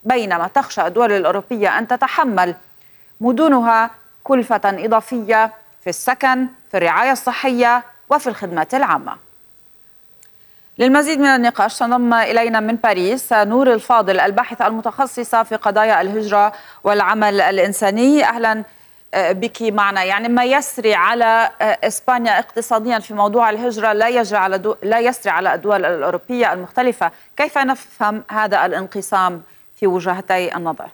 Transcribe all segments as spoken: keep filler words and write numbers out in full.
بينما تخشى الدول الأوروبية أن تتحمل مدنها كلفة إضافية في السكن، في الرعاية الصحية وفي الخدمات العامة. للمزيد من النقاش تنضم إلينا من باريس نور الفاضل الباحثة المتخصصة في قضايا الهجرة والعمل الإنساني. أهلا بك معنا. يعني ما يسري على إسبانيا اقتصاديا في موضوع الهجرة لا يجري على دو... لا يسري على الدول الأوروبية المختلفة. كيف نفهم هذا الانقسام في وجهتي النظر؟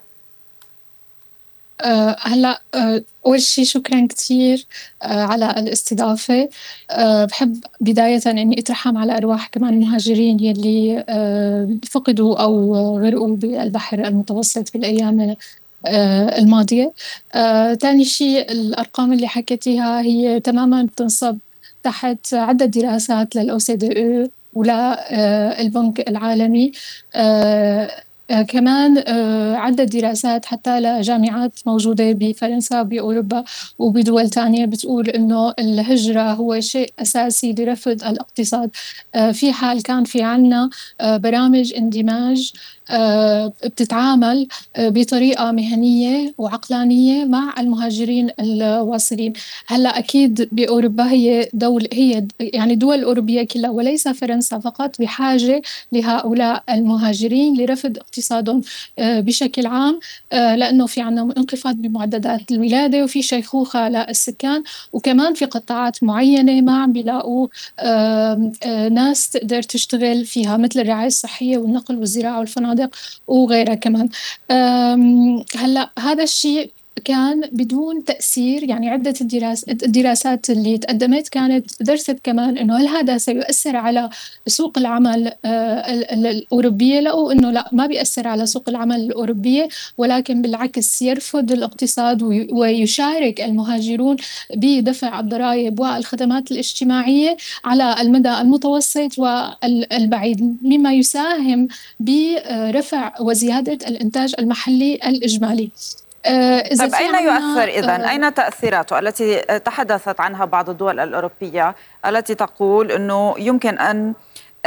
أه هلا أه أول شيء شكرا كثير أه على الاستضافة. أه بحب بداية إني أترحم على أرواح كمان المهاجرين يلي أه فقدوا أو غرقوا بالبحر المتوسط في الأيام أه الماضية. أه ثاني شيء الأرقام اللي حكيتيها هي تماما بتنصب تحت عدة دراسات للأو سي دي إي ولا البنك العالمي. أه آه كمان آه عدة دراسات حتى لجامعات موجودة بفرنسا وبأوروبا وبدول تانية بتقول إنه الهجرة هو شيء أساسي لرفض الاقتصاد. آه في حال كان في عنا آه برامج اندماج آه بتتعامل آه بطريقة مهنية وعقلانية مع المهاجرين الواصلين. هلا أكيد بأوروبا هي دول هي يعني دول أوروبية كلها وليس فرنسا فقط بحاجة لهؤلاء المهاجرين لرفض اقتصادهم بشكل عام، لأنه في عنا انخفاض بمعدلات الولادة وفي شيخوخة للسكان، وكمان في قطاعات معينة ما عم بيلاقوا ناس تقدر تشتغل فيها مثل الرعاية الصحية والنقل والزراعة والفنادق وغيرها كمان. هلأ هذا الشيء كان بدون تأثير، يعني عدة الدراس الدراسات اللي تقدمت كانت درست كمان إنه هل هذا سيؤثر على سوق العمل الأوروبية. لقوا إنه لا، ما بيأثر على سوق العمل الأوروبية، ولكن بالعكس يرفض الاقتصاد ويشارك المهاجرون بدفع الضرائب والخدمات الاجتماعية على المدى المتوسط والبعيد، مما يساهم برفع وزيادة الإنتاج المحلي الإجمالي. إذا طيب أين يؤثر إذن؟ أين تأثيراته التي تحدثت عنها بعض الدول الأوروبية التي تقول أنه يمكن أن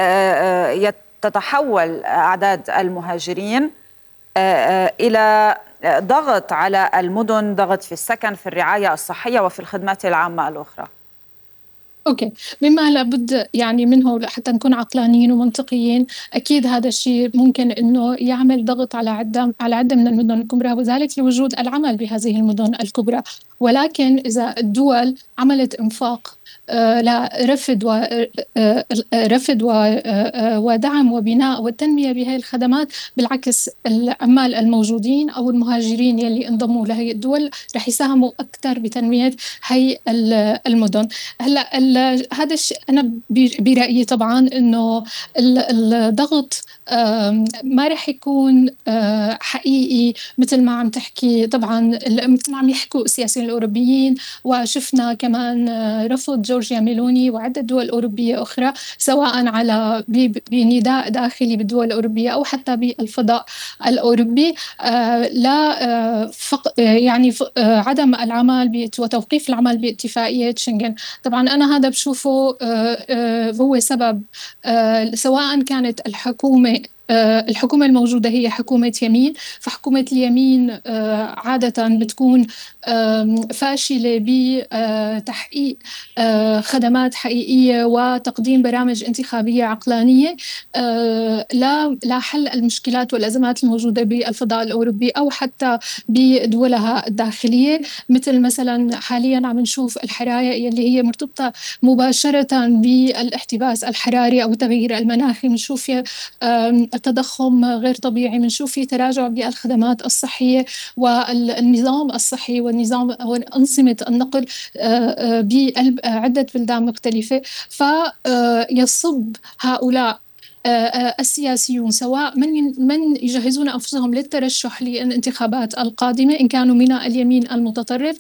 تتحول أعداد المهاجرين إلى ضغط على المدن، ضغط في السكن، في الرعاية الصحية وفي الخدمات العامة الأخرى؟ اوكي، مما لابد يعني منه حتى نكون عقلانيين ومنطقيين. اكيد هذا الشيء ممكن انه يعمل ضغط على عده على عده من المدن الكبرى، وذلك لوجود العمل بهذه المدن الكبرى. ولكن اذا الدول عملت انفاق آه لرفض ورفض آه ودعم وبناء والتنميه بهذه الخدمات، بالعكس العمال الموجودين او المهاجرين يلي انضموا لهي الدول رح يساهموا اكثر بتنميه هي المدن. هلا هذا الشيء أنا برأيي طبعا إنه الضغط ما رح يكون حقيقي مثل ما عم تحكي. طبعا مثل ما عم يحكوا السياسيين الأوروبيين، وشفنا كمان رفض جورجيا ميلوني وعدة دول أوروبية أخرى، سواء على بنداء داخلي بالدول الأوروبية أو حتى بالفضاء الأوروبي لا فق يعني عدم العمل وتوقيف العمل باتفاقية شنغن. طبعا أنا هذا بشوفه هو سبب، سواء كانت الحكومة الحكومة الموجودة هي حكومة يمين، فحكومة اليمين عادة بتكون فاشلة بتحقيق خدمات حقيقية وتقديم برامج انتخابية عقلانية لا لا حل المشكلات والأزمات الموجودة بالفضاء الأوروبي أو حتى بدولها الداخلية. مثل مثلا حاليا عم نشوف الحرايق اللي هي مرتبطة مباشرة بالاحتباس الحراري أو التغيير المناخي، بنشوف التضخم غير طبيعي، بنشوف في تراجع بالخدمات الصحية والنظام الصحي والنظام وأنظمة النقل بعدة بلدان مختلفة. فيصب هؤلاء السياسيون، سواء من من يجهزون أنفسهم للترشح للانتخابات القادمة إن كانوا من اليمين المتطرف،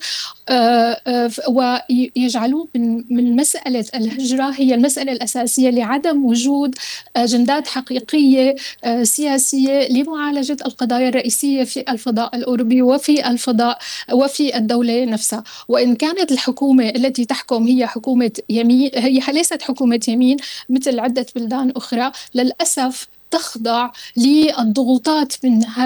ويجعلون من مسألة الهجرة هي المسألة الأساسية لعدم وجود أجندات حقيقية سياسية لمعالجة القضايا الرئيسية في الفضاء الأوروبي وفي الفضاء وفي الدولة نفسها. وإن كانت الحكومة التي تحكم هي حكومة يمين، هي ليست حكومة يمين مثل عدة بلدان أخرى، للأسف تخضع للضغوطات من